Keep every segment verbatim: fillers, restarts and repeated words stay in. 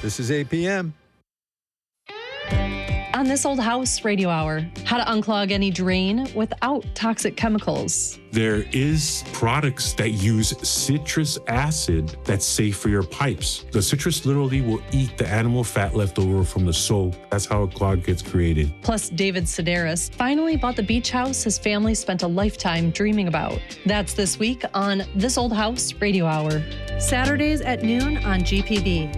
This is eight p.m. On This Old House Radio Hour, how to unclog any drain without toxic chemicals. There is products that use citrus acid that's safe for your pipes. The citrus literally will eat the animal fat left over from the soap. That's how a clog gets created. Plus, David Sedaris finally bought the beach house his family spent a lifetime dreaming about. That's this week on This Old House Radio Hour. Saturdays at noon on G P B.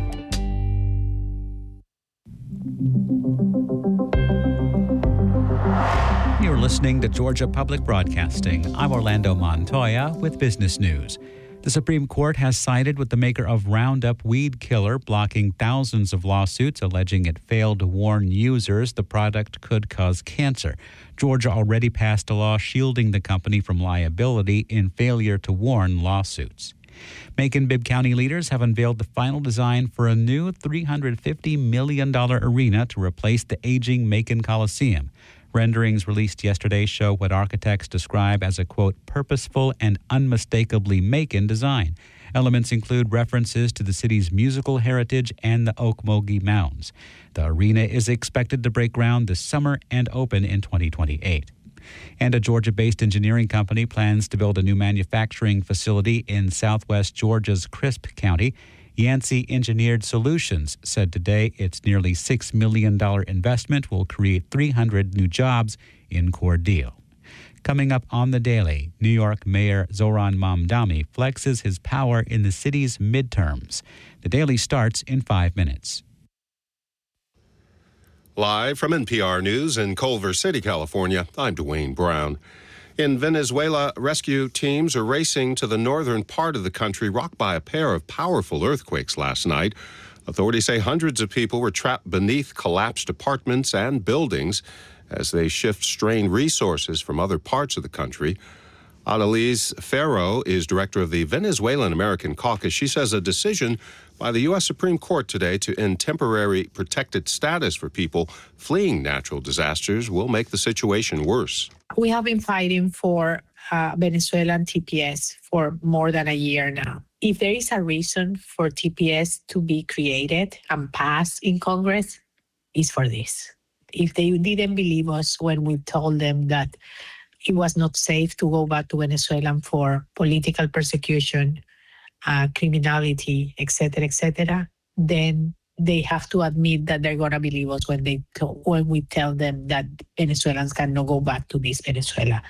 You're listening to Georgia Public Broadcasting. I'm Orlando Montoya with business news. The Supreme Court has sided with the maker of Roundup weed killer, blocking thousands of lawsuits alleging it failed to warn users the product could cause cancer. Georgia already passed a law shielding the company from liability in failure to warn lawsuits. Macon-Bibb County leaders have unveiled the final design for a new three hundred fifty million dollars arena to replace the aging Macon Coliseum. Renderings released yesterday show what architects describe as a, quote, purposeful and unmistakably Macon design. Elements include references to the city's musical heritage and the Okmulgee Mounds. The arena is expected to break ground this summer and open in twenty twenty-eight. And a Georgia-based engineering company plans to build a new manufacturing facility in southwest Georgia's Crisp County. Yancey Engineered Solutions said today its nearly six million dollars investment will create three hundred new jobs in Cordele. Coming up on the Daily, New York Mayor Zoran Mamdani flexes his power in the city's midterms. The Daily starts in five minutes. Live from N P R News in Culver City, California, I'm Dwayne Brown. In Venezuela, rescue teams are racing to the northern part of the country, rocked by a pair of powerful earthquakes last night. Authorities say hundreds of people were trapped beneath collapsed apartments and buildings as they shift strained resources from other parts of the country. Annalise Ferro is director of the Venezuelan American Caucus. She says a decision by the U S Supreme Court today to end temporary protected status for people fleeing natural disasters will make the situation worse. We have been fighting for uh, Venezuelan T P S for more than a year now. If there is a reason for T P S to be created and passed in Congress, it's for this. If they didn't believe us when we told them that it was not safe to go back to Venezuela for political persecution, uh, criminality, et cetera, et cetera, then they have to admit that they're going to believe us when they to- when we tell them that Venezuelans cannot go back to this Venezuela.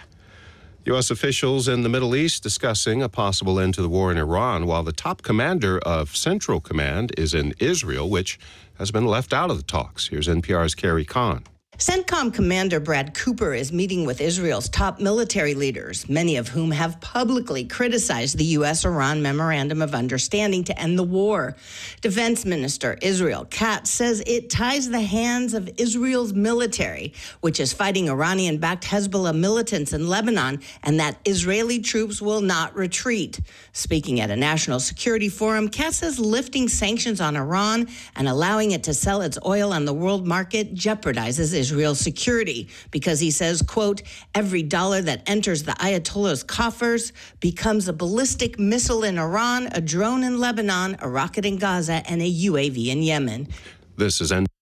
U S officials in the Middle East discussing a possible end to the war in Iran, while the top commander of Central Command is in Israel, which has been left out of the talks. Here's N P R's Carrie Kahn. CENTCOM Commander Brad Cooper is meeting with Israel's top military leaders, many of whom have publicly criticized the U S Iran Memorandum of Understanding to end the war. Defense Minister Israel Katz says it ties the hands of Israel's military, which is fighting Iranian-backed Hezbollah militants in Lebanon, and that Israeli troops will not retreat. Speaking at a national security forum, Katz says lifting sanctions on Iran and allowing it to sell its oil on the world market jeopardizes Israel. Israel's security, because he says, quote, every dollar that enters the Ayatollah's coffers becomes a ballistic missile in Iran, a drone in Lebanon, a rocket in Gaza, and a U A V in Yemen. This is N-